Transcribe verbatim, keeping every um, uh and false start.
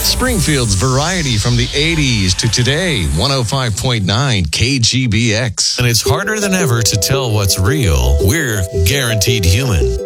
Springfield's variety from the eighties to today, one oh five point nine K G B X. And it's harder than ever to tell what's real. We're Guaranteed Human.